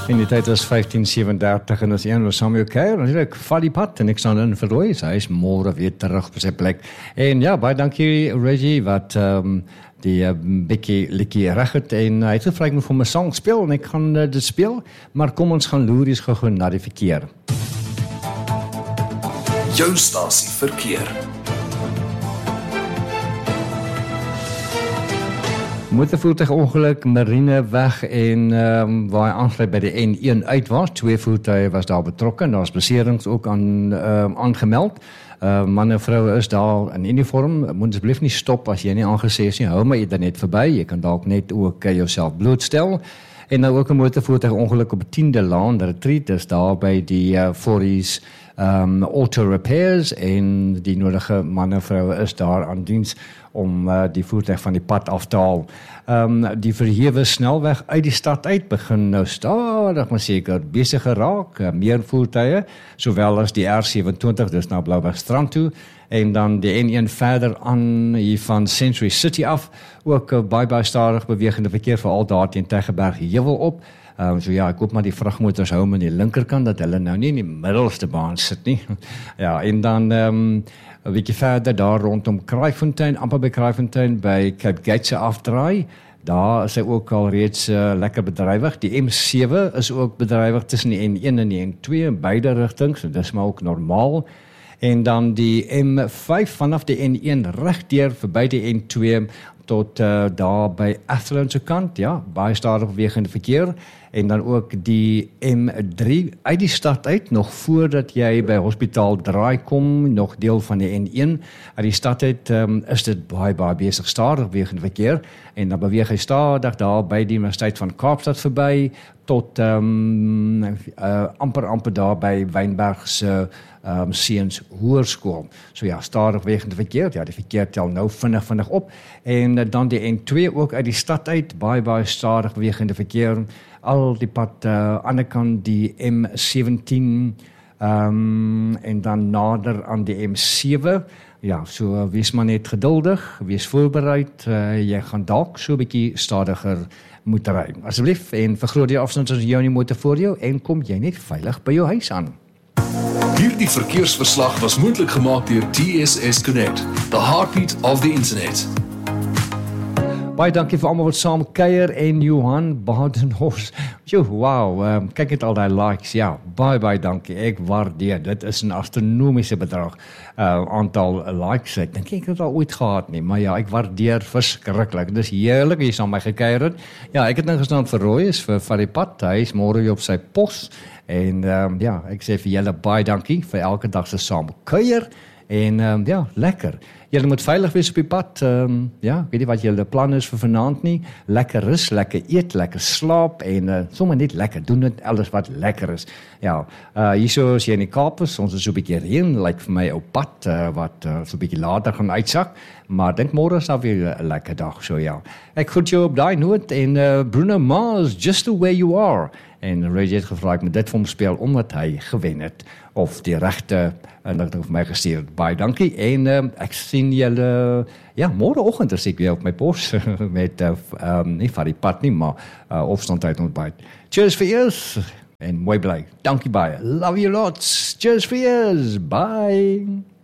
In die tyd was 15:37 en as een was Samuel Kerr, natuurlijk val die pad en ek staan in vir Roy, hy is môre weer terug op sy plek. En ja, baie dankie Reggie, wat die Bikkie Likkie reg het en hy het gevra ek moet vir my song speel en ek gaan dit speel, maar kom ons gaan loer eens gou na die verkeer. Jou stasie verkeer. Motorvoertuigongeluk, Marineweg en waar hy aansluit by die N1 uit was. 2 voertuie was daar betrokke en daar is beserings ook aangemeld. Man en vrou is daar in uniform. Moet asseblief nie stop as jy nie aangesê is nie. Hou maar eerder net verby. Jy kan dalk net ook jouself blootstel. En nou ook 'n motorvoertuigongeluk op 10de Laan Retreat, dis daar by die Forties Auto Repairs en die nodige man en vroue is daar aan diens om die voertuig van die pad af te haal. Die verhewe snelweg uit die stad uit begin nou stadig maar seker besig geraak, meer voertuie, sowel as die R27, dis na Blouberg strand toe, en dan die N1 verder aan hier van Century City af, ook baie stadig bewegende verkeer, veral daar teen Tygerberg heuwel op. So ja, ek hoop maar die vragmotors hou aan die linkerkant, dat hulle nou nie in die middelste baan sit nie. Ja, en dan 'n bietjie verder daar rondom Kraaifontein, amper by Kraaifontein, by Cape Gate se afdraai, daar is hy ook al reeds lekker bedrywig. Die M7 is ook bedrywig tussen die N1 en die N2 in beide rigtings, so dis maar ook normaal. En dan die M5 vanaf die N1 regdeur verby die N2 tot daar by Athlone se kant, ja, baie stadig bewegende verkeer. En dan ook die M3 uit die stad uit, nog voordat jy by Hospitaal Draai kom, nog deel van die N1. Uit die stad uit is dit baie besig stadig bewegende verkeer. En dan beweeg hy stadig daar by die Universiteit van Kaapstad verby, tot amper daar by Wynberg se Seuns Hoërskool. So ja, stadig bewegende verkeer, ja, die verkeer tel nou vinnig op. En dan die N2 ook uit die stad uit, baie stadig bewegende verkeer. Al die pad ander kant die M17 en dan nader aan die M7. Ja, so wees maar net geduldig, wees voorbereid, jy gaan dalk so 'n bietjie stadiger moet ry. Asseblief, en vergroot die afstand as jou nie motor voor jou en kom jy net veilig by jou huis aan. Hierdie verkeersverslag was moontlik gemaak deur TSS Connect, the heartbeat of the internet. Baie dankie vir almal wat saam kuier en Johan Badenhorst. Wow, kyk net al die likes. Ja, baie dankie. Ek waardeer. Dit is 'n astronomiese bedrag. Aantal likes. Ek dink ek het al ooit gehad nie, maar ja, ek waardeer verskriklik. Dis heerlik jy saam my gekuier het. Ja, ek het nou gestaan vir Roy is vir die pad. Hy is môre weer op sy pos en ja, ek sê vir julle baie dankie vir elke dag se saam kuier. En ja, lekker. Julle moet veilig wees op die pad. Ja, weet nie wat julle plan is vir vanaand nie. Lekker rus, lekker eet, lekker slaap en sommer net lekker doen dit alles wat lekker is. Ja, hierso as jy in die Kaap is, ons is so 'n bietjie reën, lyk vir my op pad wat so 'n bietjie later gaan uitsak, maar dink môre is daar weer 'n lekker dag, so ja. Ek groet jou op daai noot en Bruno Mars, Just the Way You Are. En Reggie het gevra ek moet dit vir hom speel omdat hy gewen het of die regte en dat het vir my gestuur. Baie dankie en ek sien julle ja, môreoggend as ek weer op my pos met nie van die pad nie, maar opstandtyd ontbyt. Cheers vir eers en mooi bly. Dankie baie. Love you lots. Cheers vir eers. Bye.